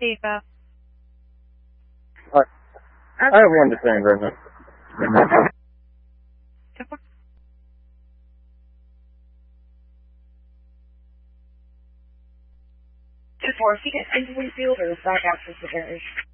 Eva. I have one to send right now. 2-4, if you get into Winfield or back out to the area.